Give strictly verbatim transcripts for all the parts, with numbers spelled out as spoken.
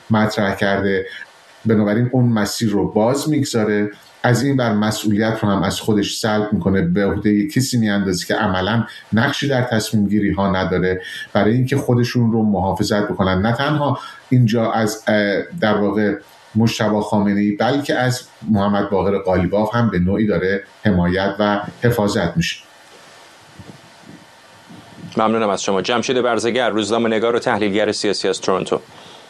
مطرح کرده. بنابراین اون مسیر رو باز میگذاره، از این بر مسئولیت رو هم از خودش سلب میکنه، به عهده کسی میاندازه که عملا نقشی در تصمیم گیری ها نداره، برای اینکه خودشون رو محافظت بکنن. نه تنها اینجا از در واقع مجتبی خامنه‌ای بلکه از محمد باقر قالیباف هم به نوعی داره حمایت و حفاظت میشه. ممنونم از شما. جمشید برزگر، روزنامه‌نگار و تحلیلگر سیاسی از تورنتو.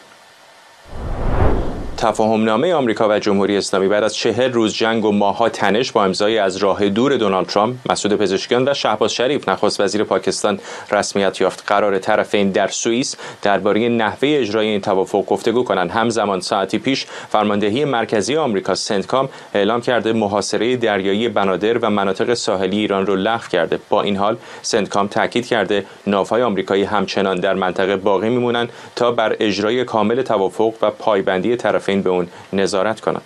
تفاهمنامه آمریکا و جمهوری اسلامی بعد از چهل روز جنگ و ماه‌ها تنش با امضای از راه دور دونالد ترامپ، مسعود پزشکیان و شهباز شریف نخست وزیر پاکستان رسمیت یافت. قرار طرفین در سوئیس درباره نحوه اجرای این توافق گفتگو کنند. همزمان ساعتی پیش فرماندهی مرکزی آمریکا سنتکام اعلام کرده محاصره دریایی بنادر و مناطق ساحلی ایران رو لغو کرده. با این حال سنتکام تاکید کرده ناوهای آمریکایی همچنان در منطقه باقی میمونند تا بر اجرای کامل توافق و پایبندی طرفین به اون نظارت کنند.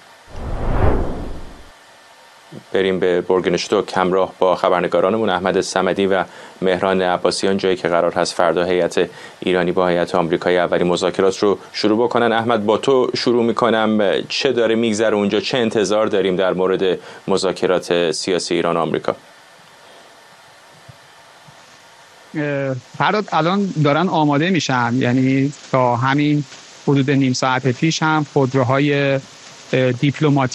بریم به بورگنشتوک همراه با خبرنگارانمون احمد صمدی و مهران عباسیان، جایی که قرار هست فردا هیئت ایرانی با هیئت آمریکایی اولین مذاکرات رو شروع بکنن. احمد، با تو شروع میکنم. چه داره میگذره اونجا؟ چه انتظار داریم در مورد مذاکرات سیاسی ایران و آمریکا؟ فردا الان دارن آماده میشن، یعنی تا همین حدود نیم ساعت پیش هم خودروهای دیپلماتیک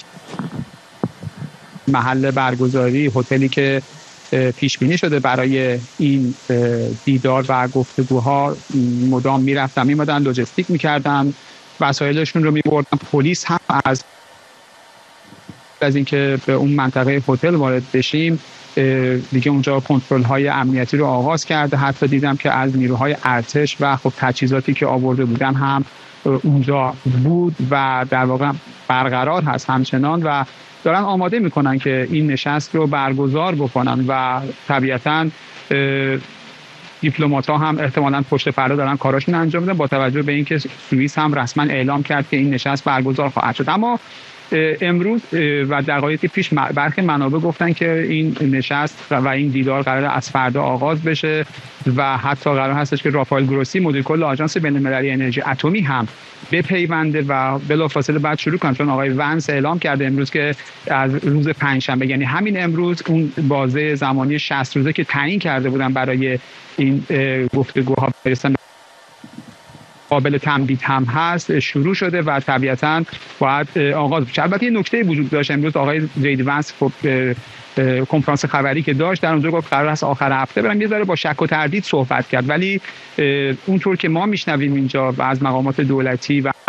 محل برگزاری هتلی که پیش بینی شده برای این دیدار و گفتگوها مدام میرفتن میمدن، لوجستیک میکردن، وسایلشون رو میبردن. پلیس هم از از اینکه به اون منطقه هتل وارد بشیم دیگه اونجا کنترل های امنیتی رو آغاز کرده. حتی دیدم که از نیروهای ارتش و خب تجهیزاتی که آورده بودن هم اونجا بود و در واقع برقرار هست همچنان و دارن آماده میکنن که این نشست رو برگزار بکنن و طبیعتاً دیپلمات ها هم احتمالاً پشت پرده دارن کاراشون انجام میدن، با توجه به اینکه سوئیس هم رسما اعلام کرد که این نشست برگزار خواهد شد. اما امروز و دقایق پیش برخی منابع گفتن که این نشست و این دیدار قرار از فردا آغاز بشه و حتی قرار هستش که رافائل گروسی مدیر کل آژانس بین‌المللی انرژی اتمی هم بپیونده و بلافاصله بعد شروع کنه، چون آقای ونس اعلام کرده امروز که از روز پنجشنبه، یعنی همین امروز، اون بازه زمانی شصت روزه که تعیین کرده بودن برای این گفتگوها برسن قابل تمدید هم هست شروع شده و طبیعتاً باید آغاز بشه. البته یه نکته وجود داشت امروز، آقای جید ونس خب کنفرانس خبری که داشت در اونجا گفت قرار است آخر هفته برام یه ذره با شک و تردید صحبت کرد، ولی اونطور که ما میشنویم اینجا و از مقامات دولتی و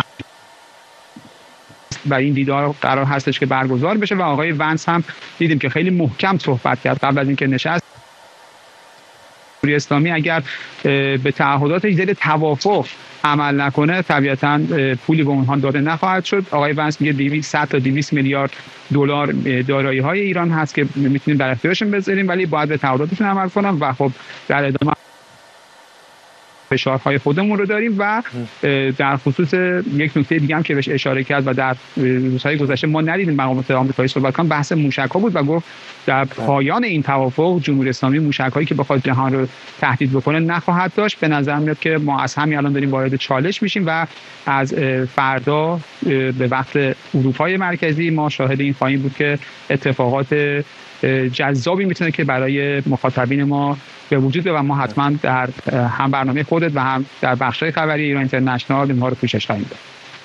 و این دیدار قرار هستش که برگزار بشه و آقای ونس هم دیدیم که خیلی محکم صحبت کرد قبل از اینکه نشست جمهوری اسلامی اگر به تعهداتش دل توافق عمل نکنه طبیعتاً پولی به اونها داده نخواهد شد. آقای ونس میگه دویست تا دویست میلیارد دلار دارایی های ایران هست که میتونیم در اختیارشون بذاریم، ولی باید به تعهداتشون عمل کنن و خب در ادامه فشارهای خودمون رو داریم. و در خصوص یک نکته دیگه هم که بهش اشاره کرد و در روزهای گذشته ما ندیدیم مقامات آمریکایی صحبت کنن، بحث موشک‌ها بود و گفت در پایان این توافق جمهوری اسلامی موشک‌هایی که بخواد جهان رو تهدید بکنه نخواهد داشت. به نظر میاد که ما از همین الان داریم وارد چالش میشیم و از فردا به وقت اروپای مرکزی ما شاهد این خواهیم بود که اتفاقات جذابی میتونه که برای مخاطبین ما به وجود بیاد و ما حتما در هم برنامه خودت و هم در بخش‌های خبری ایران اینترنشنال اینها رو پوشش خواهیم داد.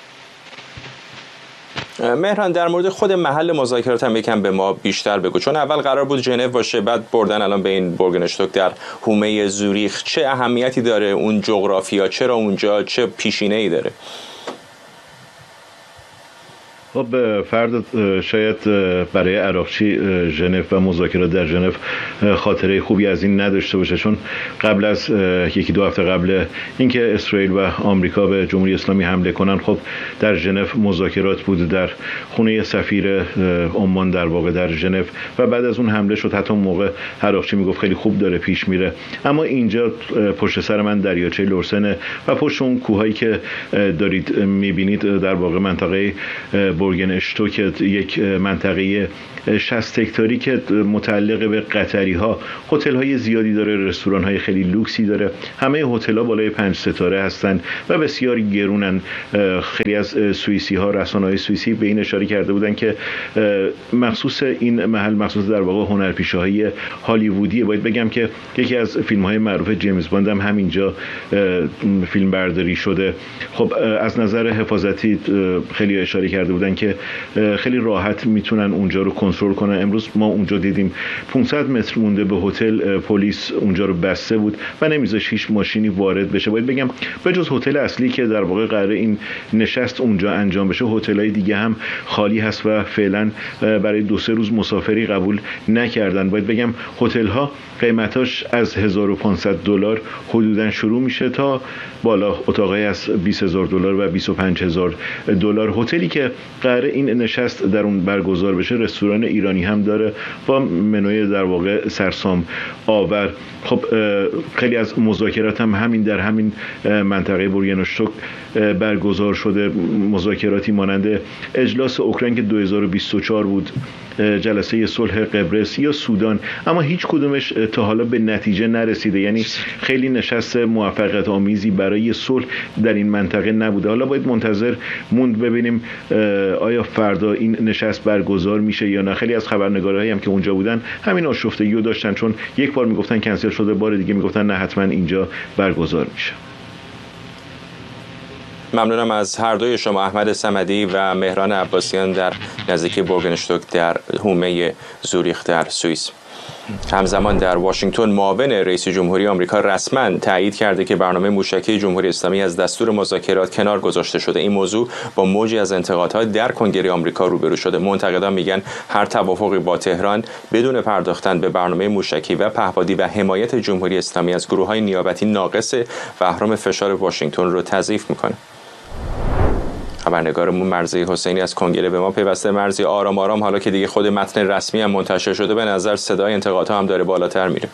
مهران، در مورد خود محل مذاکرات هم یکم به ما بیشتر بگو، چون اول قرار بود ژنو باشه، بعد بردن الان به این بورگنشتوک در حومه زوریخ. چه اهمیتی داره اون جغرافیا؟ چرا اونجا؟ چه پیشینه‌ای داره؟ خب فرد شاید برای عراقچی ژنو و مذاکرات در ژنو خاطره خوبی از این نداشته باشه، چون قبل از یکی دو هفته قبل اینکه اسرائیل و آمریکا به جمهوری اسلامی حمله کنن، خب در ژنو مذاکرات بود در خونه سفیر عمان در واقع در ژنو و بعد از اون حمله شد. حتی اون موقع عراقچی میگفت خیلی خوب داره پیش میره، اما اینجا پشت سر من دریاچه لرسنه و پشت اون کوهایی که دارید میبینید در واقع منطقه بورگن اشتوک، یک منطقه شصت هکتاری که متعلق به قطری ها، هتل های زیادی داره، رستوران های خیلی لوکسی داره، همه هتل ها بالای پنج ستاره هستن و بسیار گرونن. خیلی از سوئیسی ها، رسانه های سوئیسی به این اشاره کرده بودن که مخصوص این محل، مخصوص در واقع هنرپیشه های هالیوودیه. باید بگم که یکی از فیلم های معروف جیمز باند هم همینجا فیلم برداری شده. خب از نظر حفاظتی خیلی اشاره کرده بودن که خیلی راحت میتونن اونجا رو کنترل کنن. امروز ما اونجا دیدیم پانصد متر مونده به هتل پلیس اونجا رو بسته بود و نمیذاش هیچ ماشینی وارد بشه. باید بگم به جز هتل اصلی که در واقع قرار این نشست اونجا انجام بشه، هتل‌های دیگه هم خالی هست و فعلا برای دو سه روز مسافری قبول نکردن. باید بگم هتل‌ها قیمتاش از هزار و پانصد دلار حدوداً شروع میشه تا بالا اتاقای از بیست هزار دلار و بیست و پنج هزار دلار. هتلی که قرار این نشست در اون برگزار بشه رستوران ایرانی هم داره با منوی در واقع سرسام آور. خب خیلی از مذاکرات هم همین در همین منطقه بورگن اشتوک برگزار شده، مذاکراتی مانند اجلاس اوکراین که دو هزار و بیست و چهار بود، جلسه صلح قبرس یا سودان، اما هیچ کدومش تا حالا به نتیجه نرسیده. یعنی خیلی نشست موفقیت آمیزی برای صلح در این منطقه نبوده. حالا باید منتظر موند ببینیم آیا فردا این نشست برگزار میشه یا نه. خیلی از خبرنگارایی هم که اونجا بودن همین آشفتگی رو داشتن، چون یک بار میگفتن کنسل شده، بار دیگه میگفتن نه حتما اینجا برگزار میشه. ممنونم از هر دوی شما، احمد صمدی و مهران عباسیان در نزدیکی بورگن اشتوک در حومه زوریخ در سوئیس. همزمان در واشنگتن معاون رئیس جمهوری آمریکا رسما تایید کرده که برنامه موشکی جمهوری اسلامی از دستور مذاکرات کنار گذاشته شده. این موضوع با موجی از انتقادها در کنگره آمریکا روبرو شده. منتقدان میگن هر توافقی با تهران بدون پرداختن به برنامه موشکی و پهپادی و حمایت جمهوری اسلامی از گروه‌های نیابتی ناقصه و اهرم فشار واشنگتن رو تضعیف میکنه. خبرنگارمون مرضی حسینی از کنگره به ما پیوسته. مرضی، آرام آرام حالا که دیگه خود متن رسمی هم منتشر شده، به نظر صدای انتقادها هم داره بالاتر میره.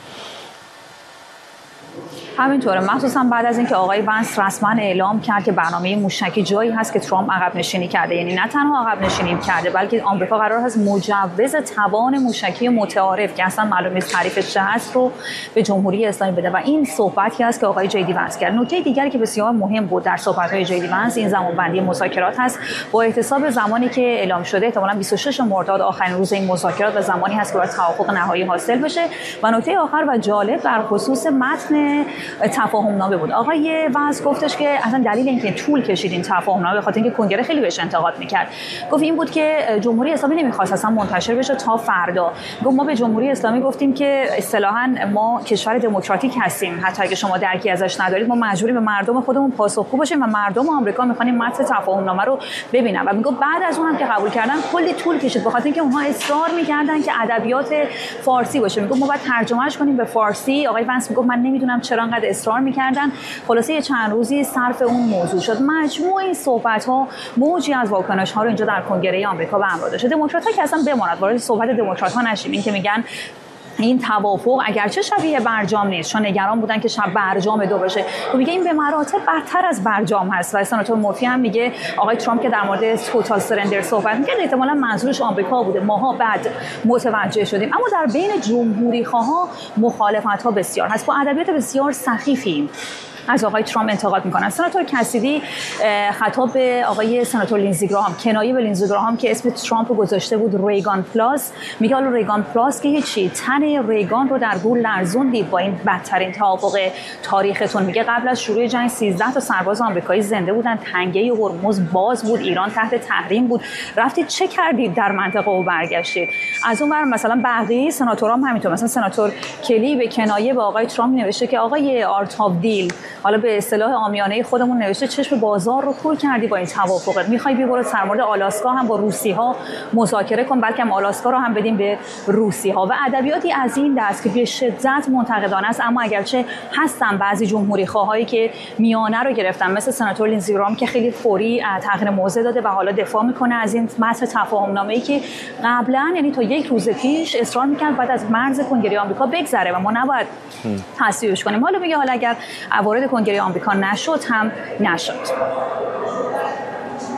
همینطوره، مخصوصا بعد از اینکه آقای ونس رسما اعلام کرد که برنامه موشکی جایی هست که ترامپ عقب نشینی کرده. یعنی نه تنها عقب نشینی کرده بلکه آمریکا قرار هست مجوز توان موشکی متعارف که اصلا معلوم نیست تعریفش چه هست رو به جمهوری اسلامی بده و این صحبتی است که آقای جیدی ونس کرد. نکته دیگری که بسیار مهم بود در صحبت‌های جیدی ونس این زمانبندی مذاکرات هست. با احتساب زمانی که اعلام شده احتمالاً بیست و شش مرداد آخرین روز این مذاکرات و زمانی هست که باید توافق نهایی حاصل بشه. و نکته آخر و جالب در خصوص متن تفاهم نامه بود. آقای ونس گفتش که اصلا دلیل اینکه طول کشید این تفاهم نامه به خاطر اینکه کنگره خیلی بهش انتقاد میکرد. گفت این بود که جمهوری اسلامی نمیخواست اصلا منتشر بشه تا فردا. گفت ما به جمهوری اسلامی گفتیم که اصطلاحاً ما کشور دموکراتیک هستیم، حتی اگه شما درکی ازش ندارید ما مجبوریم به مردم خودمون پاسخگو باشیم و مردم آمریکا میخوان متن تفاهم نامه رو ببینن. و میگه بعد از اونم که قبول کردن کلی طول کشید به خاطر اینکه اونها اصرار میکردن که ادبیات فارسی باشه. میگه ما باید ترجمهش کنیم به فارسی. آقای ونس میگه من نمیدونم چرا انقدر اصرار میکردن. خلاصه یه چند روزی صرف اون موضوع شد. مجموع این صحبت ها موجی از واکنش ها رو اینجا در کنگره آمریکا به همراه داشته. دموکرات ها که اصلا بماند وارد صحبت دموکرات ها نشیم. این که میگن این توافق اگرچه شبیه برجام نیست، چون نگران بودن که شب برجام دو بشه، و میگه این به مراتب بدتر از برجام هست. و سناتور مورفی هم میگه آقای ترامپ که در مورد توتال سرندر صحبت می‌کرد احتمالاً منظورش آمریکا بوده، ماها بعد متوجه شدیم. اما در بین جمهوری خواها مخالفت‌ها بسیار هست، با ادبیات بسیار سخیفی از آقای ترامپ انتقاد میکنن. سناتور کسیدی خطاب به آقای سناتور لینزی گراهام، کنایه به لینزی گراهام که اسم ترامپ رو گذاشته بود ریگان پلاس، میگه حالا ریگان پلاس که هیچی، تن ریگان رو در گول لرزوندید با این بدترین توافق تاریختون. میگه قبل از شروع جنگ سیزده تا سرباز آمریکایی زنده بودن، تنگه هرمز باز بود، ایران تحت تحریم بود، رفتید چه کردید در منطقه و برگشتید. از اون ور مثلا بقیه سناتورها هم همینطور، مثلا سناتور کلی به کنایه به آقای ترامپ نوشته که آقای آرت آف دیل، حالا به اصطلاح عامیانه خودمون نوشته چشم بازار رو کور کردی با این توافقت، میخوای بی برو در مورد آلاسکا هم با روسی ها مذاکره کن، بلکه هم آلاسکا رو هم بدیم به روسی ها. و ادبیاتی از این دست که به شدت منتقدانه است، اما اگرچه هستن بعضی جمهوری خواهایی که میانه رو گرفتن، مثل سناتور لینزی گراهام که خیلی فوری تغییر موضع داده و حالا دفاع میکنه از این متن تفاهم نامه‌ای که قبلا، یعنی تا یک روز پیش اصرار میکرد بعد از مرز کنگره آمریکا بگذره و ما نباید تصویبش کنیم. حالا میگه حالا اگر وارد کنگره آمریکا نشد هم نشد.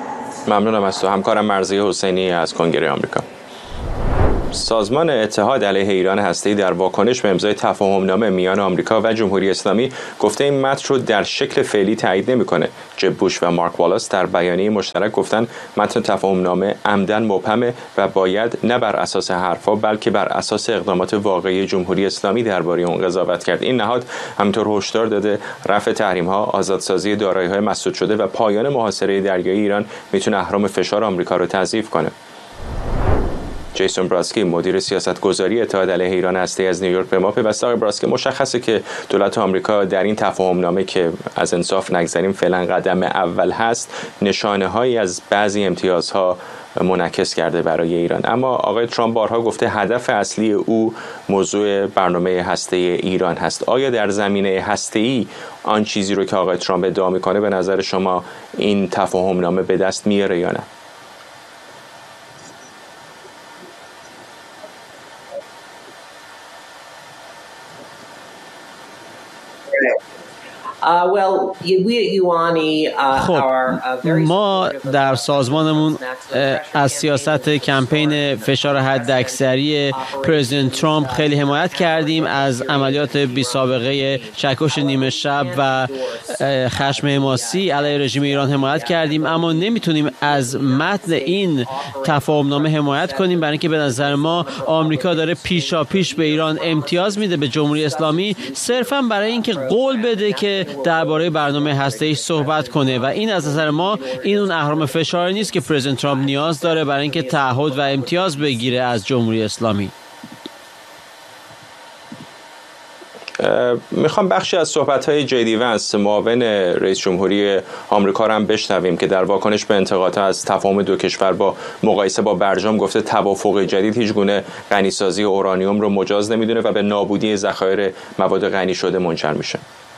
ممنونم از تو. همکارم مرضیه حسینی از کنگره آمریکا. سازمان اتحاد علیه ایران هسته‌ای در واکنش به امضای تفاهم‌نامه میان آمریکا و جمهوری اسلامی گفته این متن رو در شکل فعلی تایید نمی‌کنه. جب بوش و مارک والاس در بیانیه مشترک گفتن متن تفاهم‌نامه عمدن مبهمه و باید نه بر اساس حرفا بلکه بر اساس اقدامات واقعی جمهوری اسلامی درباره اون قضاوت کرد. این نهاد همینطور هشدار داده رفع تحریم‌ها، آزادسازی دارایی‌های مسدود شده و پایان محاصره دریایی ایران میتونه اهرم فشار آمریکا رو تضعیف کنه. جیسون براسکی مدیر سیاستگذاری اتحاد علیه ایران هسته‌ای از نیویورک به ما پیوسته. آقای براسکی، مشخصه که دولت آمریکا در این تفاهم‌نامه که از انصاف نگذریم فعلا قدم اول هست، نشانه‌هایی از بعضی امتیازها منعکس کرده برای ایران. اما آقای ترامپ بارها گفته هدف اصلی او موضوع برنامه هسته‌ای ایران هست. آیا در زمینه هسته‌ای آن چیزی رو که آقای ترامپ ادعا می‌کنه به نظر شما این تفاهم‌نامه به دست میاره یا نه؟ خب ما در سازمانمون از سیاست کمپین فشار حداکثری پرزیدنت ترامپ خیلی حمایت کردیم، از عملیات بی سابقه چکش نیمه شب و خشم حماسی علیه رژیم ایران حمایت کردیم، اما نمیتونیم از متن این تفاهم‌نامه حمایت کنیم برای اینکه به نظر ما آمریکا داره پیشا پیش به ایران امتیاز میده، به جمهوری اسلامی، صرفا برای اینکه قول بده که درباره برنامه هسته‌ای صحبت کنه و این از نظر ما این اون اهرم فشار نیست که پرزیدنت ترامپ نیاز داره برای اینکه تعهد و امتیاز بگیره از جمهوری اسلامی. میخوام بخشی از صحبت‌های جی دی ونس معاون رئیس جمهوری آمریکا رو هم بشنویم که در واکنش به انتقادها از تفاهم دو کشور با مقایسه با برجام گفته توافق جدید هیچ گونه غنیسازی اورانیوم رو مجاز نمیدونه و به نابودی ذخایر مواد غنی شده منجر میشه.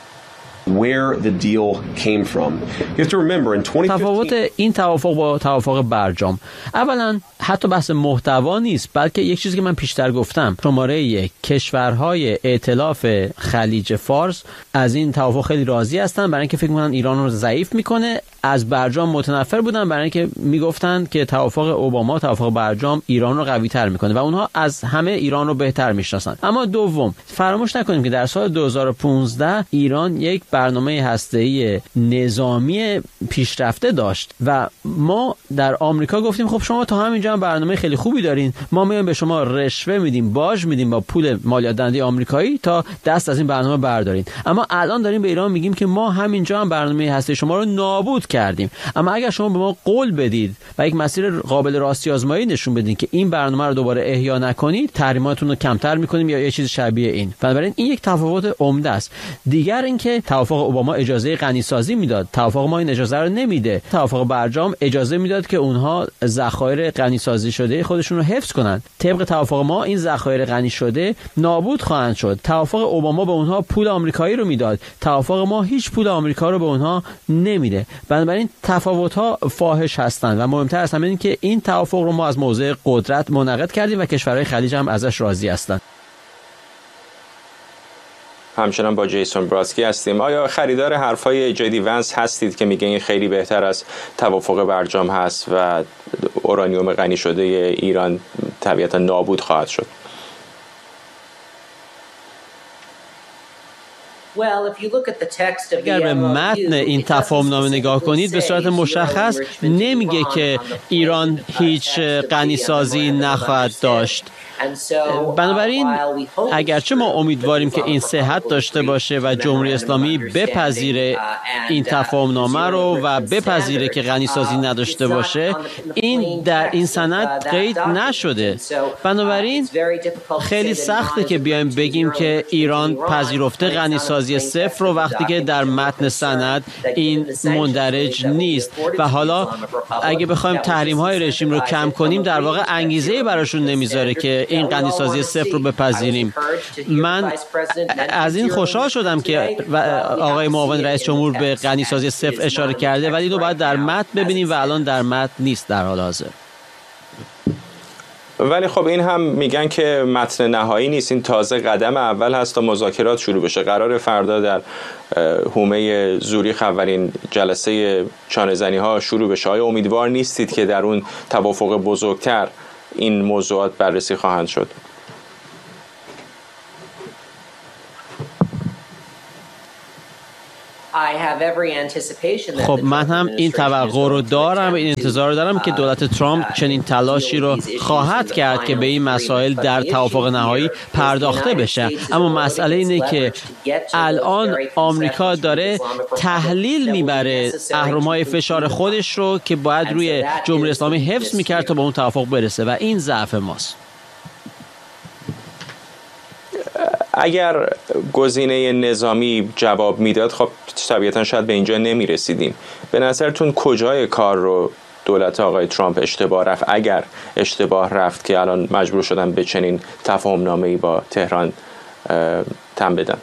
تفاوت این توافق با توافق برجام، اولا حتی بحث محتوا نیست، بلکه یک چیزی که من پیشتر گفتم، شماره یک کشورهای ائتلاف خلیج فارس از این توافق خیلی راضی هستن برای اینکه فکر می‌کنن ایران رو ضعیف میکنه. از برجام متنفر بودن برای اینکه میگفتن که توافق اوباما، توافق برجام ایران رو قوی تر میکنه و اونها از همه ایران رو بهتر میشناسن. اما دوم، فراموش نکنیم که در سال دو هزار و پانزده ایران یک برنامه هسته‌ای نظامی پیشرفته داشت و ما در آمریکا گفتیم خب شما تا همینجا هم برنامه خیلی خوبی دارین، ما میایم به شما رشوه میدیم، باج میدیم با پول مالیات دهنده آمریکایی تا دست از این برنامه بردارین. اما الان داریم به ایران میگیم که ما همینجا هم برنامه هسته‌ای شما رو نابود کردیم، اما اگر شما به ما قول بدید و یک مسیر قابل راستی آزمایی نشون بدید که این برنامه رو دوباره احیا نکنید، تحریماتون رو کمتر میکنیم یا یه چیز شبیه این. بنابراین این یک تفاوت عمده است. دیگر اینکه توافق اوباما اجازه غنیسازی میداد، توافق ما این اجازه رو نمیده. توافق برجام اجازه میداد که اونها ذخایر غنیسازی شده خودشون رو حفظ کنند. طبق توافق ما این ذخایر غنی شده نابود خواهند شد. توافق اوباما به اونها پول آمریکایی رو میداد، توافق ما هیچ پول آمریکا رو به اونها نمیده. بنابراین تفاوت‌ها فاحش هستند و مهمتر از همه این که این توافق رو ما از موضع قدرت منعقد کردیم و کشورهای خلیج هم ازش راضی هستند. همچنان با جیسون براسکی هستیم. آیا خریدار حرفای جی دی ونس هستید که میگه این خیلی بهتر از توافق برجام هست و اورانیوم غنی شده ایران طبیعتا نابود خواهد شد؟ اگر به متن این تفاهم‌نامه نگاه کنید به صورت مشخص نمیگه که ایران هیچ غنیسازی نخواهد داشت. بنابراین اگرچه ما امیدواریم که این صحت داشته باشه و جمهوری اسلامی بپذیره این تفاهم‌نامه رو و بپذیره که غنیسازی نداشته باشه، این در این سند قید نشده. بنابراین خیلی سخته که بیایم بگیم که ایران پذیرفته غنیسازی صفر رو وقتی که در متن سند این مندرج نیست. و حالا اگه بخوایم تحریم‌های رژیم رو کم کنیم در واقع انگیزه‌ای براشون نمیذاره که این غنیسازی صفر رو بپذیریم. من از این خوشحال شدم که آقای معاون رئیس جمهور به غنیسازی صفر اشاره کرده، ولی اینو باید در متن ببینیم و الان در متن نیست در حال حاضر. ولی خب این هم میگن که متن نهایی نیست، این تازه قدم اول هست تا مذاکرات شروع بشه. قرار فردا در حومه زوریخ اولین جلسه چانه‌زنی ها شروع بشه. آیا امیدوار نیستید که در اون توافق بزرگتر این موضوعات بررسی خواهند شد؟ خب من هم این توقع رو دارم، این انتظار رو دارم که دولت ترامپ چنین تلاشی رو خواهد کرد که به این مسائل در توافق نهایی پرداخته بشه. اما مسئله اینه که الان آمریکا داره تحلیل میبره اهرم‌های فشار خودش رو که باید روی جمهوری اسلامی حفظ میکرد تا به اون توافق برسه و این ضعف ماست. اگر گزینه نظامی جواب میداد خب طبیعتا شاید به اینجا نمی رسیدیم. به نظرتون کجای کار رو دولت آقای ترامپ اشتباه رفت، اگر اشتباه رفت که الان مجبور شدن به چنین تفاهم نامه‌ای با تهران تن بدن؟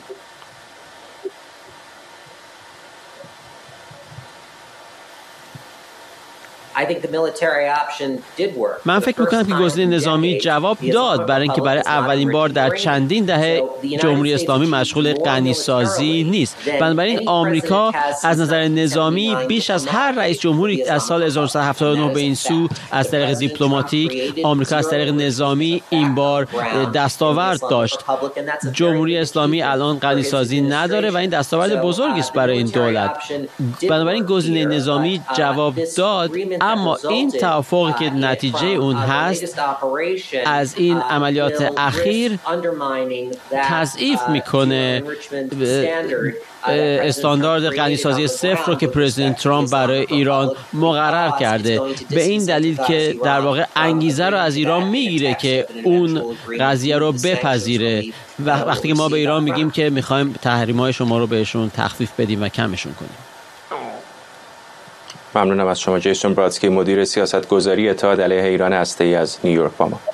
من فکر میکنم که گزینه نظامی جواب داد، برای اینکه برای اولین بار در چندین دهه جمهوری اسلامی مشغول غنیسازی نیست. بنابراین آمریکا از نظر نظامی بیش از هر رئیس جمهوری از سال هزار و نهصد و هفتاد و نه به این سو از طریق دیپلماتیک، آمریکا از طریق نظامی این بار دستاورد داشت. جمهوری اسلامی الان غنیسازی نداره و این دستاورد بزرگی است برای این دولت. بنابراین گزینه نظامی جواب داد، اما این توافقی که نتیجه اون هست از این عملیات اخیر تضعیف میکنه استاندارد غنیسازی صفر رو که پرزیدنت ترامپ برای ایران مقرر کرده، به این دلیل که در واقع انگیزه رو از ایران میگیره که اون قضیه رو بپذیره و وقتی که ما به ایران میگیم که میخوایم تحریم‌های شما رو بهشون تخفیف بدیم و کمشون کنیم. ممنونم از شما جیسون برادسکی، مدیر سیاستگذاری اتحاد علیه ایران هسته‌ای از نیویورک با ما.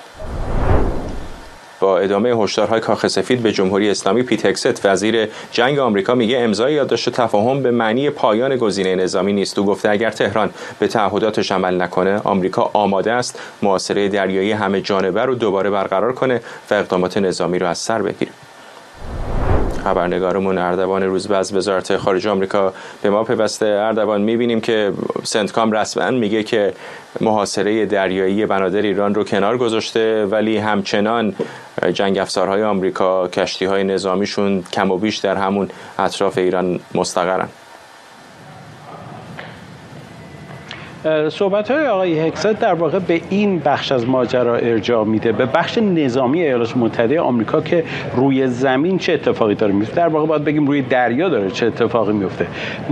با ادامه هشدارهای کاخ سفید به جمهوری اسلامی، پیت هگست وزیر جنگ آمریکا میگه امضای یادداشت تفاهم به معنی پایان گزینه نظامی نیست. او گفته اگر تهران به تعهداتش عمل نکنه، آمریکا آماده است محاصره دریایی همه جانبه رو دوباره برقرار کنه و اقدامات نظامی رو از سر بگیره. خبرنگارمون اردوان روزبه از وزارت خارجه آمریکا به ما پیوسته. اردوان، می‌بینیم که سنتکام رسما میگه که محاصره دریایی بنادر ایران رو کنار گذاشته، ولی همچنان جنگ افزارهای آمریکا، کشتی‌های نظامیشون کم و بیش در همون اطراف ایران مستقرن. صحبت‌های آقای هگست در واقع به این بخش از ماجرا ارجاع میده، به بخش نظامی ایالات متحده آمریکا که روی زمین چه اتفاقی داره میفته. در واقع باید بگیم روی دریا داره چه اتفاقی میفته.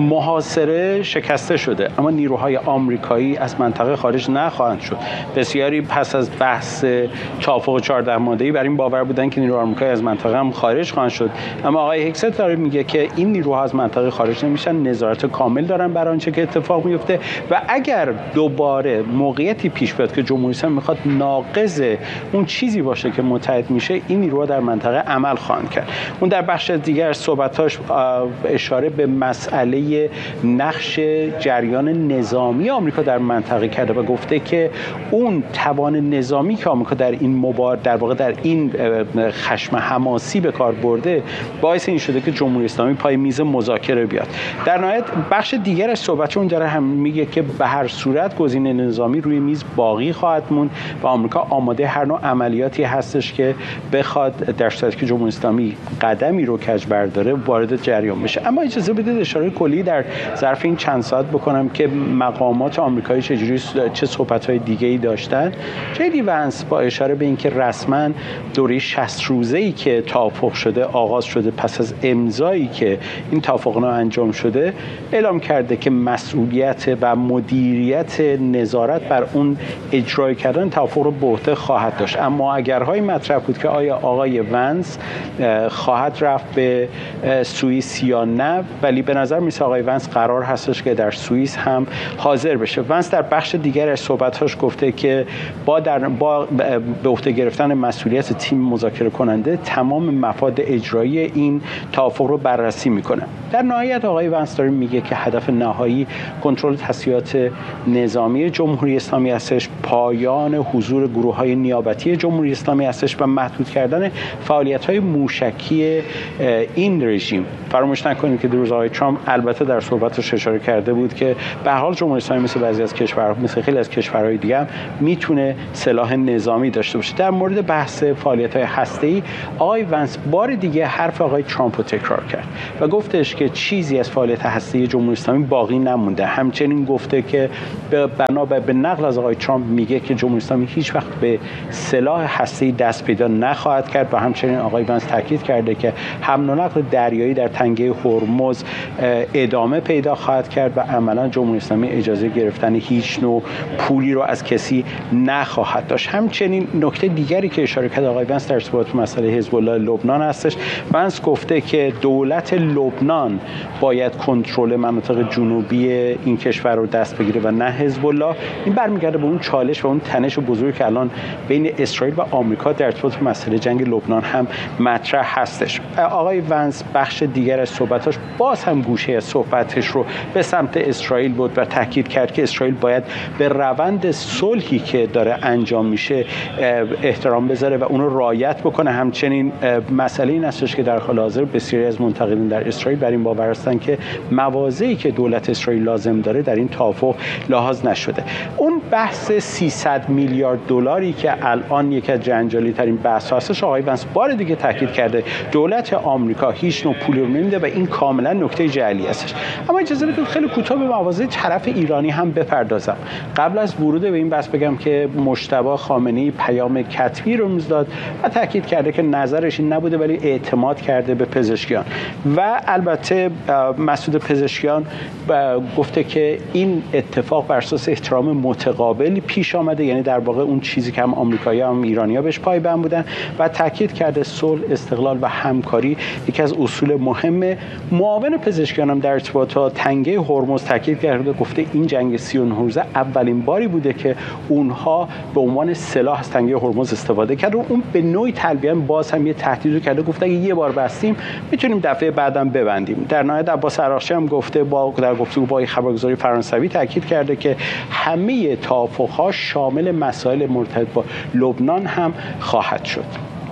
محاصره شکسته شده، اما نیروهای آمریکایی از منطقه خارج نخواهند شد. بسیاری پس از بحث توافق چهارده ماده‌ای بر این باور بودن که نیروهای آمریکایی از منطقه هم خارج خواهند شد، اما آقای هگست داره میگه که این نیروها از منطقه خارج نمیشن، نظارت کامل دارن بر آنچه که اتفاق میفته و اگر دوباره موقعیتی پیش بیاد که جمهوری اسلامی میخواد ناقض اون چیزی باشه که متحد میشه، این نیروها در منطقه عمل خواهند کرد. اون در بخش دیگر صحبتاش اشاره به مسئله نقش جریان نظامی آمریکا در منطقه کرده و گفته که اون توان نظامی که آمریکا در این مبارزه در واقع در این خشم حماسی به کار برده باعث این شده که جمهوری اسلامی پای میز مذاکره بیاد. در نهایت بخش دیگر از صحبتش اون داره هم میگه که به هر صورت گزینه نظامی روی میز باقی خواهد موند و آمریکا آماده هر نوع عملیاتی هستش که بخواد در صورتی که جمهوری اسلامی قدمی رو کج برداره وارد جریان بشه. اما اجازه بدید اشاره کلی در ظرف این چند ساعت بکنم که مقامات آمریکایی چجوری چه صحبت‌های دیگه‌ای داشتن. جدی ونس با اشاره به اینکه رسما دوره شصت روزه‌ای که توافق شده آغاز شده، پس از امضایی که این توافقنامه انجام شده، اعلام کرده که مسئولیت و مدیریت نظارت بر اون اجرای کردن توافق رو به عهده خواهد داشت. اما اگرهای مطرح بود که آیا آقای ونس خواهد رفت به سوئیس یا نه، ولی به نظر میسه آقای ونس قرار هستش که در سوئیس هم حاضر بشه. ونس در بخش دیگر از صحبتاش گفته که با در با به عهده گرفتن مسئولیت تیم مذاکره کننده تمام مفاد اجرایی این توافق رو بررسی میکنه. در نهایت آقای ونس داره میگه که هدف نهایی کنترل تسهیلات نظامی جمهوری اسلامی هستش، پایان حضور گروه‌های نیابتی جمهوری اسلامی هستش و محدود کردن فعالیت‌های موشکی این رژیم. فراموش نکنید که در روز آقای ترامپ البته در صحبتش اشاره کرده بود که به هر حال جمهوری اسلامی مثل بعضی از کشورها، مثل خیلی از کشورهای دیگه هم میتونه سلاح نظامی داشته باشه. در مورد بحث فعالیت‌های هسته‌ای آقای ونس بار دیگه حرف آقای ترامپ رو تکرار کرد و گفتش که چیزی از فعالیت هسته‌ای جمهوری اسلامی باقی نمونده. همچنین گفته که بنا به نقل از آقای ترامپ میگه که جمهوری اسلامی هیچ وقت به سلاح هسته‌ای دست پیدا نخواهد کرد و همچنین آقای ونس تاکید کرده که حمل و نقل دریایی در تنگه هرمز ادامه پیدا خواهد کرد و عملاً جمهوری اسلامی اجازه گرفتن هیچ نوع پولی رو از کسی نخواهد داشت. همچنین نکته دیگری که اشاره کرد آقای ونس در ارتباط با مسئله حزب الله لبنان هستش. ونس گفته که دولت لبنان باید کنترل مناطق جنوبی این کشور رو دست بگیره و نه حزب الله. این برمیگرده به اون چالش و اون تنش بزرگی که الان بین اسرائیل و آمریکا در ارتباط با مسئله جنگ لبنان هم مطرح هستش. آقای ونس بخش دیگر از صحبتاش باز هم گوشه از صحبتش رو به سمت اسرائیل بود و تاکید کرد که اسرائیل باید به روند صلحی که داره انجام میشه احترام بذاره و اون رو رعایت بکنه. همچنین مسئله این هستش که در حال حاضر بسیاری از منتقدین در اسرائیل بر این باور هستند که مواضعی که دولت اسرائیل لازم داره در این توافق لحاظ نشده. اون بحث سیصد میلیارد دلاری که الان یکی از جنجالی ترین بحث هستش، آقای ونس بار دیگه تاکید کرده دولت آمریکا هیچ نوع پولی رو نمیده و این کاملا نکته جعلی هستش. اما اجازه بدید خیلی کوتاه به مواضع طرف ایرانی هم بپردازم. قبل از ورود به این بحث بگم که مجتبی خامنه‌ای پیام کتبی رو امروز داد و تاکید کرده که نظرش این نبوده ولی اعتماد کرده به پزشکیان و البته مسعود پزشکیان گفته که این اتفاق بر اساس احترام متقابلی پیش آمده، یعنی در واقع اون چیزی که هم آمریکایی‌ها هم ایرانی‌ها بهش پایبند بودن و تاکید کرده صلح، استقلال و همکاری یکی از اصول مهمه. معاون پزشکیان هم در ارتباط با تنگه هرمز تاکید کرده، گفته این جنگ سی و نه روزه اولین باری بوده که اونها به عنوان سلاح از تنگه هرمز استفاده کرد و اون به نوعی تلبیه باز هم یه تهدید کرده، گفته اگه یه بار بستیم میتونیم دفعه بعدم ببندیم. در نهایت عباس عراقچی هم گفته با در گفتگو با خبرگزاری فرانسوی تاکید کرده که همه توافق‌ها شامل مسائل مرتبط با لبنان هم خواهد شد.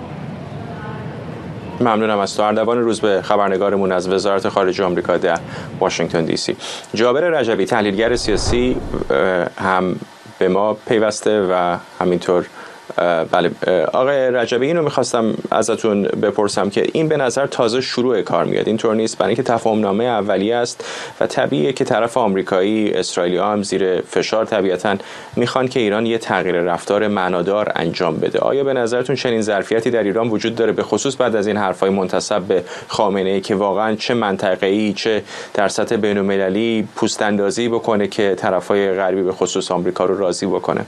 ممنونم از تو. اردوان روزبه، خبرنگارمون از وزارت خارجه آمریکا در واشنگتن دی سی. جابر رجبی، تحلیلگر سیاسی، هم به ما پیوسته و همینطور بله. آقای رجبی، اینو میخواستم ازتون بپرسم که این به نظر تازه شروع کار میاد، اینطور نیست؟ برای اینکه تفاهمنامه اولیه است و طبیعیه که طرف آمریکایی، اسرائیلی ها هم زیر فشار طبیعتاً میخوان که ایران یه تغییر رفتار معنادار انجام بده. آیا به نظرتون چنین ظرفیتی در ایران وجود داره، به خصوص بعد از این حرفای منتسب به خامنه‌ای که واقعاً چه منطقه‌ای چه در سطح بین‌المللی پوست اندازی بکنه که طرفای غربی به خصوص آمریکا رو راضی بکنه؟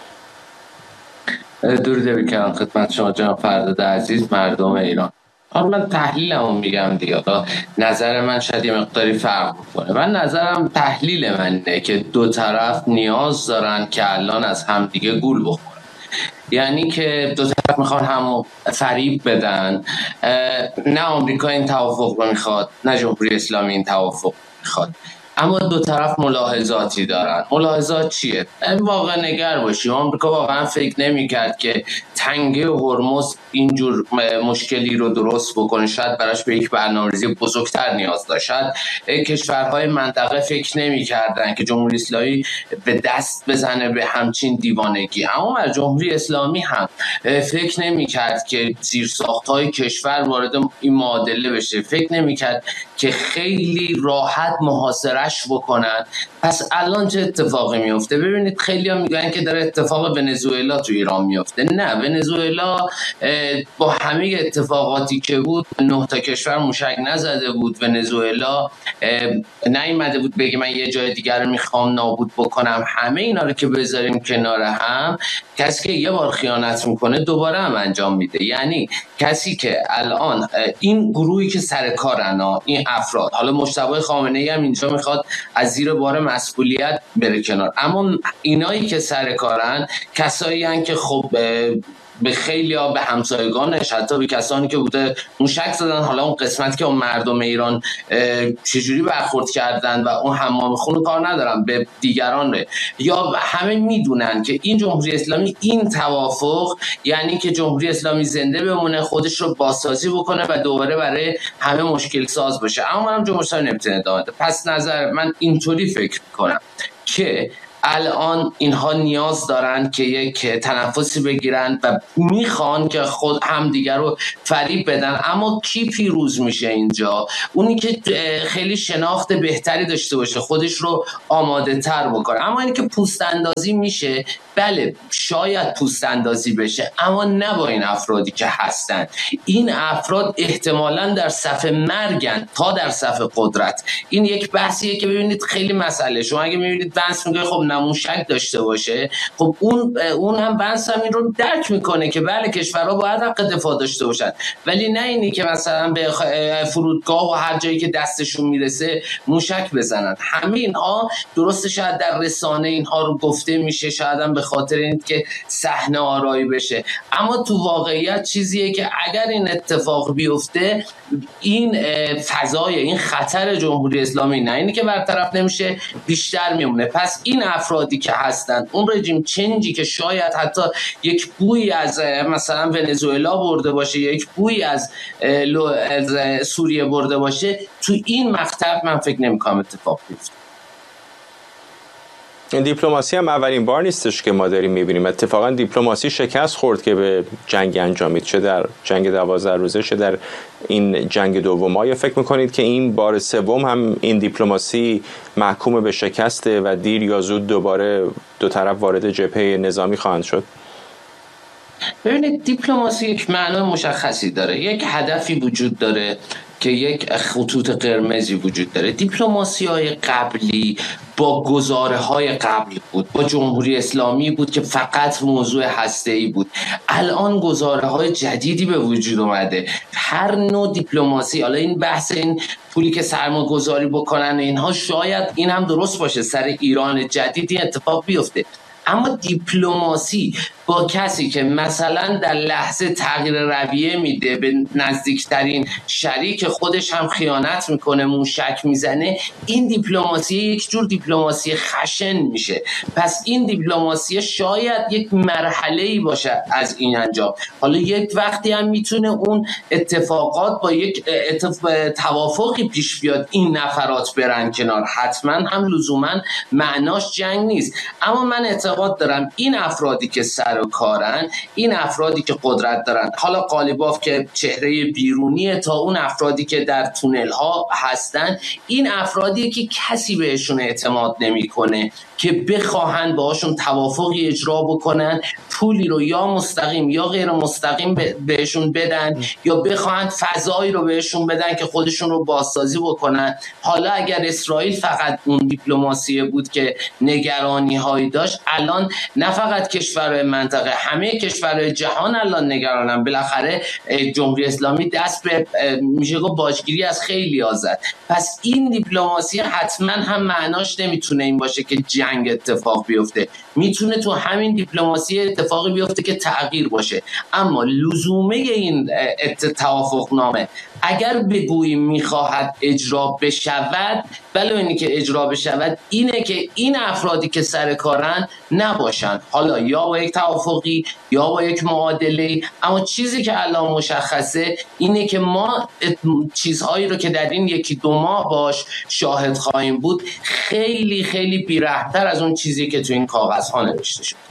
درود بکنم خدمت شما جناب فرداد عزیز، مردم ایران. حالا من تحلیلمو میگم دیگه، نظر من شاید یه مقداری فرق بکنه. من نظرم تحلیل منه که دو طرف نیاز دارن که الان از همدیگه گول بخورن، یعنی که دو طرف میخوان همو فریب بدن. نه آمریکا این توافق رو میخواد، نه جمهوری اسلامی این توافق میخواد، اما دو طرف ملاحظاتی دارن. ملاحظات چیه؟ واقع نگر باشیم. آمریکا واقعا فکر نمی‌کرد که تنگه هرمز اینجور مشکلی رو درست بکنه، شاید براش به یک برنامه‌ریزی بزرگتر نیاز داشت. کشورهای منطقه فکر نمی‌کردن که جمهوری اسلامی به دست بزنه به همچین دیوانگی، اما در جمهوری اسلامی هم فکر نمی‌کرد که زیرساخت‌های کشور وارد این معادله بشه، فکر نمی‌کرد که خیلی راحت محاصره بکنن. پس الان چه اتفاقی میفته؟ ببینید خیلی ها میگن که در اتفاق ونزوئلا تو ایران میفته. نه، ونزوئلا با همه اتفاقاتی که بود نه تا کشور موشک نزده بود. ونزوئلا نیامده بود بگه من یه جای دیگر رو میخوام نابود بکنم. همه اینا رو که بذاریم کنار هم، کسی که یه بار خیانت میکنه دوباره هم انجام میده. یعنی کسی که الان این گروهی که سر کارن، این افراد، حالا مجتبی خامنه‌ای هم اینجا میخواد از زیر بار مسئولیت بره کنار، اما اینایی که سر کارن کسایی هن که خب به خیلی ها، به همسایگانش، حتی به کسانی که بوده موشک زدن. حالا اون قسمت که اون مردم ایران چجوری برخورد کردن و اون حمام خون کار ندارم، به دیگران ره. یا همه میدونن که این جمهوری اسلامی، این توافق یعنی که جمهوری اسلامی زنده بمونه، خودش رو بازسازی بکنه و دوباره برای همه مشکل ساز باشه. اما منم جمهوری اسلامی نمیتونه ادامه بده. پس نظر من اینطوری فکر میکنم که الان اینها نیاز دارن که یک تنفسی بگیرن و میخوان که خود همدیگر رو فریب بدن. اما کی پیروز میشه اینجا؟ اونی که خیلی شناخت بهتری داشته باشه، خودش رو آماده تر بکنه. اما اینی که پوست اندازی میشه، بله شاید پوست اندازی بشه، اما نه با این افرادی که هستن. این افراد احتمالاً در صف مرگن تا در صف قدرت. این یک بحثیه که ببینید خیلی مسئله. شما اگه میبینید بنس میگه خب نموشک داشته باشه، خب اون اون هم بنس هم این رو درک میکنه که بله کشورها باید حق دفاع داشته باشن، ولی نه اینی که مثلا به فرودگاه و هر جایی که دستشون میرسه موشک بزنن. همه اینها درسته شاید در رسانه اینها رو گفته میشه، شاید هم به خاطر این که صحنه آرایی بشه، اما تو واقعیت چیزیه که اگر این اتفاق بیفته، این فضای، این خطر جمهوری اسلامی نه اینی که برطرف نمیشه، بیشتر میمونه. پس این افرادی که هستن، اون رژیم چنجی که شاید حتی یک بوی از مثلا ونزوئلا برده باشه، یک بوی از, از سوریه برده باشه، تو این مقطع من فکر نمی‌کنم اتفاق بیفته. این دیپلماسی هم اولین بار نیستش که ما داریم میبینیم. اتفاقا دیپلماسی شکست خورد که به جنگ انجامید، چه در جنگ دوازده روزه چه در این جنگ دوم. آیا فکر میکنید که این بار سوم هم این دیپلماسی محکوم به شکسته و دیر یا زود دوباره دو طرف وارد جبهه نظامی خواهند شد؟ ببینید دیپلماسی یک معنای مشخصی داره، یک هدفی وجود داره که یک خطوط قرمزی وجود داره. دیپلماسی های قبلی با گزاره های قبل بود، با جمهوری اسلامی بود که فقط موضوع هسته‌ای بود. الان گزاره های جدیدی به وجود اومده. هر نوع دیپلماسی، حالا این بحث این پولی که سرمایه گذاری بکنن اینها، شاید این هم درست باشه، سر ایران جدیدی اتفاق بیفته، اما دیپلماسی با کسی که مثلا در لحظه تغییر رویه میده، به نزدیکترین شریک خودش هم خیانت میکنه، موشک میزنه، این دیپلماسی یک جور دیپلماسی خشن میشه. پس این دیپلماسی شاید یک مرحله‌ای باشه از این انجام. حالا یک وقتی هم میتونه اون اتفاقات با یک اتفاق توافقی پیش بیاد، این نفرات برن کنار، حتما هم لزوما معناش جنگ نیست. اما من اعتقاد دارم این افرادی که سر و کارن، این افرادی که قدرت دارن، حالا قالیباف که چهره بیرونیه تا اون افرادی که در تونل ها هستن، این افرادی که کسی بهشون اعتماد نمیکنه که بخواهن باهاشون توافقی اجرا بکنن، پولی رو یا مستقیم یا غیر مستقیم بهشون بدن، یا بخواهن فضایی رو بهشون بدن که خودشون رو بازسازی بکنن. حالا اگر اسرائیل فقط اون دیپلماسی بود که نگرانی هایی داشت، الان نه فقط کشورهای منطقه، همه کشورهای جهان الان نگرانن. بالاخره جمهوری اسلامی دست به میشه گفت باجگیری از خیلی ها زد. پس این دیپلماسی حتما هم معناش نمیتونه این باشه که جنگ اتفاق بیفته، میتونه تو همین دیپلماسی اتفاقی بیفته که تغییر باشه. اما لزومه این توافقنامه اگر بگوییم میخواهد اجرا بشود، بله اینی که اجرا بشود اینه که این افرادی که سر کارن نباشن، حالا یا با یک توافقی یا با یک معادله. اما چیزی که الان مشخصه اینه که ما چیزهایی رو که در این یکی دو ماه باش شاهد خواهیم بود خیلی خیلی بی‌رحم‌تر از اون چیزی که تو این کاغذها نوشته شد.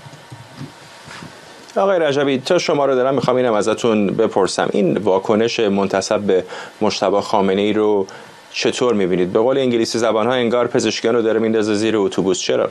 آقای رجبی، تا شما رو دارم میخوام اینم ازتون بپرسم، این واکنش منتسب به مجتبی خامنه‌ای رو چطور میبینید؟ به قول انگلیسی زبان‌ها انگار پزشکیان رو داره میندازه زیر اتوبوس. چرا؟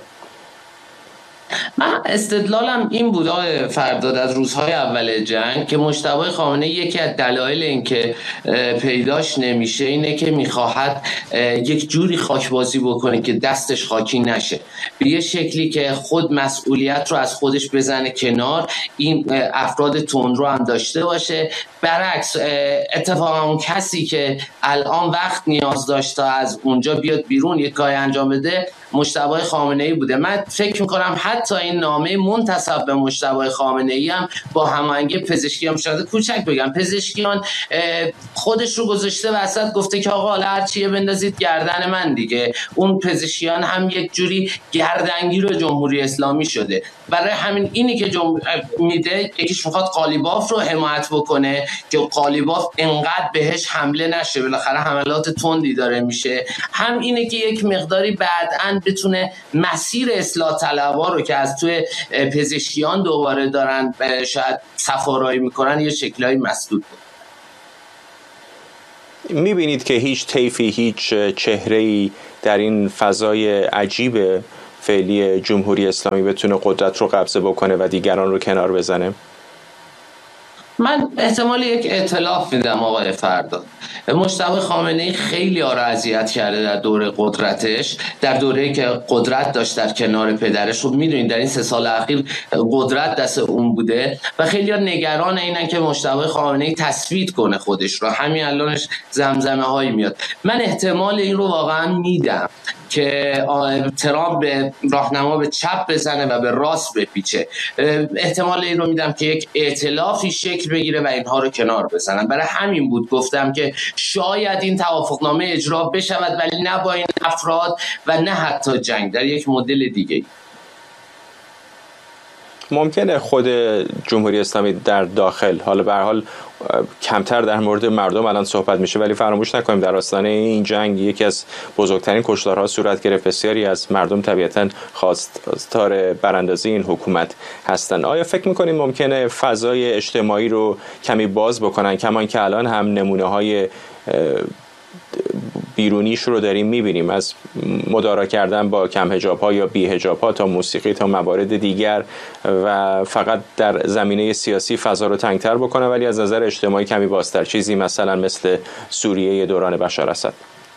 من استدلالم این بود آقای فرداد از روزهای اول جنگ که مجتبی خامنه‌ای یکی از دلایل این که پیداش نمیشه اینه که میخواهد یک جوری خاکبازی بکنه که دستش خاکی نشه، به یه شکلی که خود مسئولیت رو از خودش بزنه کنار، این افراد تندرو هم داشته باشه. برعکس اتفاقا اون کسی که الان وقت نیاز داشته از اونجا بیاد بیرون یک کاری انجام بده، مجتبی خامنه‌ای بوده. من فکر میکنم حتی این نامه منتسب به مجتبی خامنه‌ای هم با هماهنگی پزشکیان شده. کوچک بگم پزشکیان خودش رو گذاشته وسط، گفته که آقا حالا هر چیه بندازید گردن من دیگه. اون پزشکیان هم یک جوری گردنگیر جمهوری اسلامی شده. برای همین اینی که جمع... میده، یکیش میخواد قالیباف رو حمایت بکنه که قالیباف انقدر بهش حمله نشه، بالاخره حملات تندی داره میشه. هم اینه که یک مقداری بعداً بتونه مسیر اصلاح طلبها رو که از توی پزشکیان دوباره دارن شاید صفارایی میکنن یه شکلایی مسدود کنه. میبینید که هیچ طیفی، هیچ چهره‌ای در این فضای عجیب فعلی جمهوری اسلامی بتونه قدرت رو قبضه بکنه و دیگران رو کنار بزنه؟ من احتمال یک ائتلاف میدم آقای فرداد. مجتبی خامنه‌ای خیلی ها را اذیت کرده در دوره قدرتش، در دوره‌ای که قدرت داشت در کنار پدرش. خب میدونید در این سه سال اخیر قدرت دست اون بوده و خیلی ها نگران اینن که مجتبی خامنه‌ای تثبیت کنه خودش رو. همین الانش زمزمه هایی میاد. من احتمال این رو واقعا میدم که ترامپ به راهنما به چپ بزنه و به راست بپیچه. احتمال این رو میدم که یک ائتلافی شکل بگیره و اینها رو کنار بزنن. برای همین بود گفتم که شاید این توافقنامه اجرا بشود، ولی نه با این افراد و نه حتی جنگ، در یک مدل دیگه. ممکنه خود جمهوری اسلامی در داخل، حالا به هر حال کمتر در مورد مردم الان صحبت میشه، ولی فراموش نکنیم در آستانه این جنگ یکی از بزرگترین کشتارها صورت گرفت. بسیاری از مردم طبیعتاً خواستار براندازی این حکومت هستند. آیا فکر میکنید ممکنه فضای اجتماعی رو کمی باز بکنن، کمان که الان هم نمونه های بیرونیش رو داریم میبینیم، از مدارا کردن با کم حجاب ها یا بی حجاب ها تا موسیقی تا موارد دیگر، و فقط در زمینه سیاسی فضا رو تنگتر بکنه ولی از نظر اجتماعی کمی بازتر، چیزی مثلا مثل سوریه دوران بشار اسد؟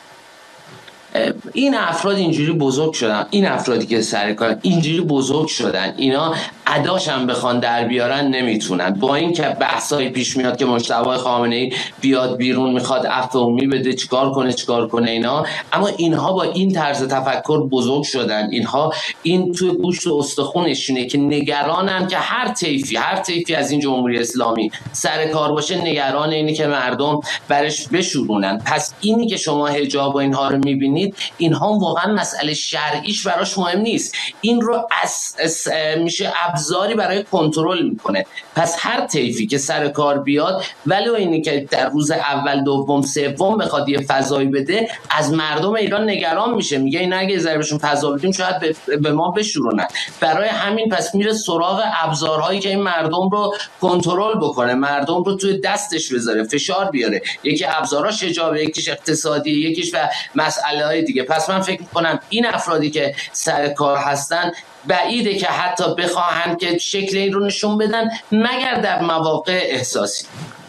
این افراد اینجوری بزرگ شدن، این افرادی که سر کار اینجوری بزرگ شدن، اینا اداش هم بخوان در بیارن نمیتونن. با این که بحثای پیش میاد که مجتبی خامنه‌ای بیاد بیرون میخواد عفو عمومی بده، چیکار کنه چیکار کنه اینا، اما اینها با این طرز تفکر بزرگ شدن. اینها این توی گوشت و استخونشونه که نگرانن که هر طیفی هر طیفی از این جمهوری اسلامی سر کار باشه، نگران اینه که مردم برش بشورونن. پس اینی که شما حجاب و اینها رو میبینید، اینها واقعا مسئله شرعیش براش مهم نیست، این رو از, از میشه ابزاری برای کنترل میکنه. پس هر طیفی که سر کار بیاد، ولی اینی که در روز اول دوم سوم بخواد یه فضایی بده، از مردم ایران نگران میشه، میگه اینا اگه ذره بهشون فضا بدیم شاید به ما بشورونن. برای همین پس میره سراغ ابزارهایی که این مردم رو کنترل بکنه، مردم رو توی دستش بذاره، فشار بیاره. یکی ابزاراش حجاب، یکیش اقتصادی، یکیش و مسئله دیگه. پس من فکر میکنم این افرادی که سر کار هستن بعیده که حتی بخواهند که شکل این رو نشون بدن مگر در مواقع احساسی.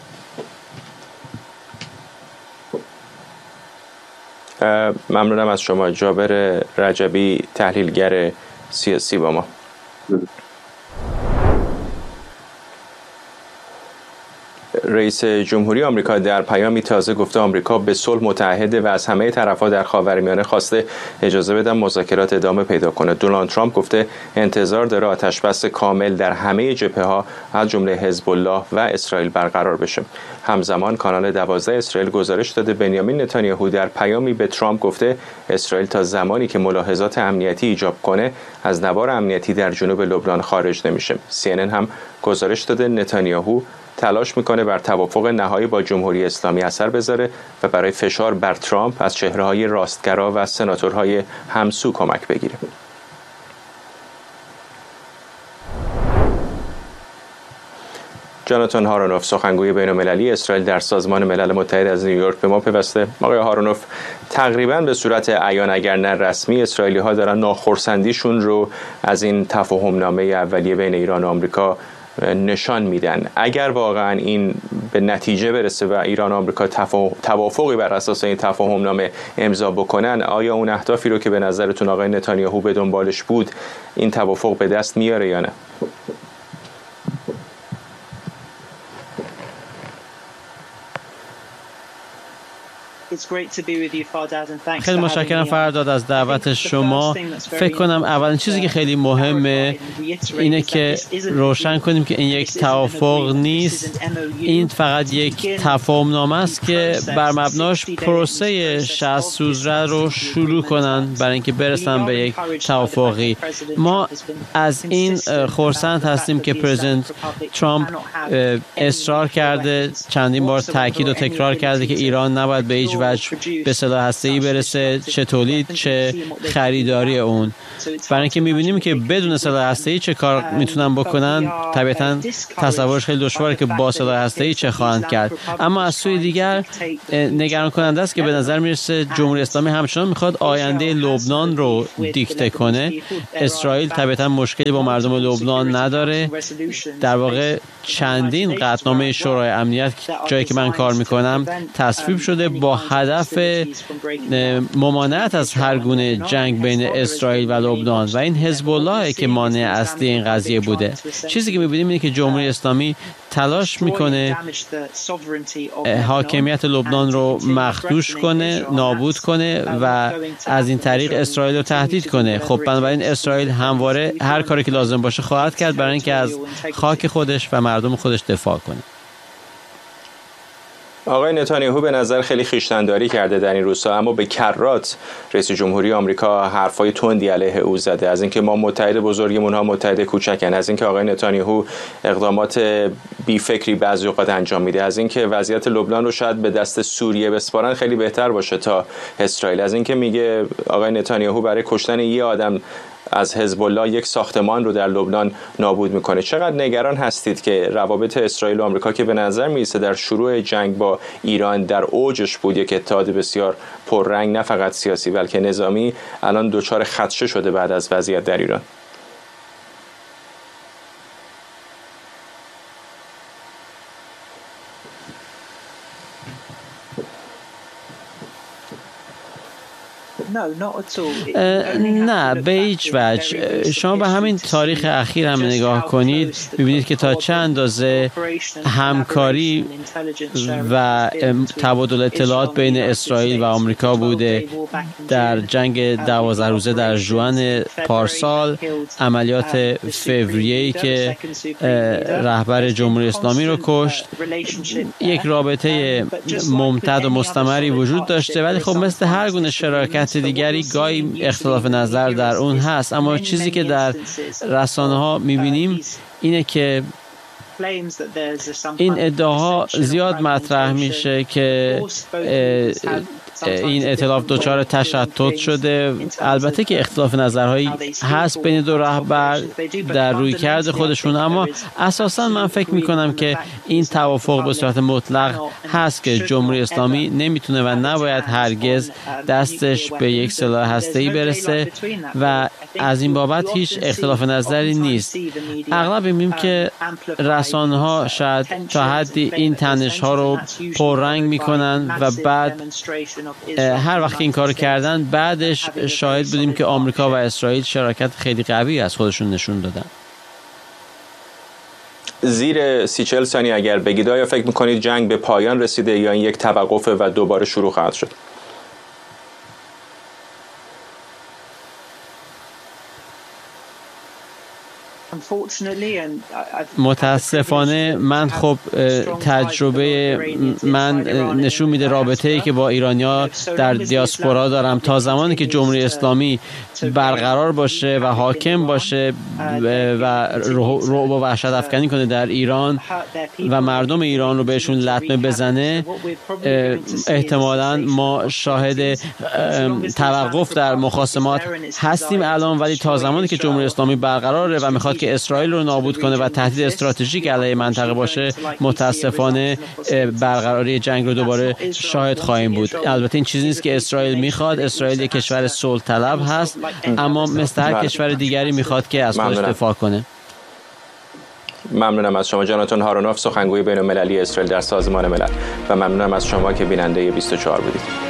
ممنونم از شما جابر رجبی، تحلیلگر سیاسی با ما. رئیس جمهوری آمریکا در پیامی تازه گفته آمریکا به صلح متعهده و از همه طرف‌ها در خاورمیانه خواسته اجازه بدن مذاکرات ادامه پیدا کنه. دونالد ترامپ گفته انتظار داره آتش‌بس کامل در همه جبهه‌ها از جمله حزب الله و اسرائیل برقرار بشه. همزمان کانال دوازده اسرائیل گزارش داده بنیامین نتانیاهو در پیامی به ترامپ گفته اسرائیل تا زمانی که ملاحظات امنیتی ایجاب کنه از نوار امنیتی در جنوب لبنان خارج نمیشه. سی ان ان هم گزارش داده نتانیاهو تلاش میکنه بر توافق نهایی با جمهوری اسلامی اثر بذاره و برای فشار بر ترامپ از چهره‌های راستگرا و سناتورهای همسو کمک بگیره. جاناتان هارونوف، سخنگوی بین‌المللی اسرائیل در سازمان ملل متحد از نیویورک به ما پیوسته. آقای هارونوف، تقریبا به صورت عیان اگر نه رسمی اسرائیلی‌ها دارن ناخرسندیشون رو از این تفاهم‌نامه اولیه بین ایران و آمریکا نشان میدن. اگر واقعا این به نتیجه برسه و ایران و آمریکا توافقی بر اساس این تفاهم‌نامه امضا بکنن، آیا اون اهدافی رو که به نظرتون آقای نتانیاهو به دنبالش بود این توافق به دست میاره یا نه؟ خیلی متشکرم فرداد از دعوت شما. فکر کنم اولین چیزی که خیلی مهمه اینه که روشن کنیم که این یک توافق نیست، این فقط یک تفاهم نامه است که بر مبناش پروسه شصت روزه رو شروع کنن برای اینکه برسن به یک توافقی. ما از این خرسند هستیم که پرزیدنت ترامپ اصرار کرده، چندین بار تاکید و تکرار کرده که ایران نباید به هیچ وجه به سلاح هسته‌ای برسه، چه تولید چه خریداری اون. برای اینکه می‌بینیم که بدون سلاح هسته‌ای چه کار میتونن بکنن، طبیعتاً تصورش خیلی دشواره که با سلاح هسته‌ای چه خواهند کرد. اما از سوی دیگر نگران کننده است که به نظر میرسه جمهوری اسلامی همچنان میخواد آینده لبنان رو دیکته کنه. اسرائیل طبیعتاً مشکلی با مردم لبنان نداره. در واقع چندین قطعنامه شورای امنیت جایی که من کار میکنم تصویب شده با هدف ممانعت از هر گونه جنگ بین اسرائیل و لبنان و این حزب الله که مانع اصلی این قضیه بوده. چیزی که میبینیم اینه که جمهوری اسلامی تلاش میکنه حاکمیت لبنان رو مخدوش کنه، نابود کنه و از این طریق اسرائیل رو تهدید کنه. خب بنابراین اسرائیل همواره هر کاری که لازم باشه خواهد کرد برای اینکه از خاک خودش و مردم خودش دفاع کنه. آقای نتانیاهو به نظر خیلی خویشتن‌داری کرده در این روزها، اما به کرات رئیس جمهوری آمریکا حرفای تندی علیه او زده، از اینکه ما متحد بزرگیم اونها متحد کوچکن، از اینکه آقای نتانیاهو اقدامات بی فکری بعضی اوقات انجام میده، از اینکه وضعیت لبنان رو شاید به دست سوریه بسپارن خیلی بهتر باشه تا اسرائیل، از اینکه میگه آقای نتانیاهو برای کشتن یه آدم از حزب الله یک ساختمان رو در لبنان نابود میکنه. چقدر نگران هستید که روابط اسرائیل و آمریکا که به نظر میرسه در شروع جنگ با ایران در اوجش بود، یک اتحاد بسیار پررنگ نه فقط سیاسی بلکه نظامی، الان دچار خدشه شده بعد از وضعیت در ایران؟ نه به هیچ وجه. شما به همین تاریخ اخیر هم نگاه کنید ببینید که تا چه اندازه همکاری و تبادل اطلاعات بین اسرائیل و آمریکا بوده. در جنگ دوازده روزه در ژوئن پارسال، عملیات فوریه‌ای که رهبر جمهوری اسلامی رو کشت، یک رابطه ممتد و مستمری وجود داشته، ولی خب مثل هر گونه شراکت دیگری گاهی اختلاف نظر در اون هست. اما چیزی که در رسانه‌ها می‌بینیم اینه که این ادعاها زیاد مطرح میشه که این ائتلاف دچار تشتت شده. البته که اختلاف نظرهایی هست بین دو رهبر در رویکرد خودشون، اما اساسا من فکر میکنم که این توافق به صورت مطلق هست که جمهوری اسلامی نمیتونه و نباید هرگز دستش به یک سلاح هسته‌ای برسه و از این بابت هیچ اختلاف نظری نیست. اغلب میبینیم که رسانه‌ها شاید تا حدی این تنش‌ها رو پررنگ میکنن و بعد هر وقت این کارو کردن بعدش شاهد بودیم که آمریکا و اسرائیل شراکت خیلی قوی از خودشون نشون دادن. زیر سی چهل ثانیه اگر بگید آیا فکر میکنید جنگ به پایان رسیده یا این یک توقف و دوباره شروع خواهد شد؟ متاسفانه من خب تجربه من نشون میده رابطه‌ای که با ایرانی‌ها در دیاسپورا دارم، تا زمانی که جمهوری اسلامی برقرار باشه و حاکم باشه و رعب و وحشت افکنی کنه در ایران و مردم ایران رو بهشون لطمه بزنه، احتمالاً ما شاهد توقف در مخاصمات هستیم الان. ولی تا زمانی که جمهوری اسلامی برقراره و میخواد که اسرائیل رو نابود کنه و تهدید استراتژیک علیه منطقه باشه، متاسفانه برقراری جنگ رو دوباره شاهد خواهیم بود. البته این چیزی نیست که اسرائیل میخواد. اسرائیل یک کشور صلح طلب هست، اما مثل هر کشور دیگری میخواد که از خودش دفاع کنه. ممنونم از شما جاناتان هارونوف، سخنگوی بین المللی اسرائیل در سازمان ملل، و ممنونم از شما که بیننده بیست و چهار بودید.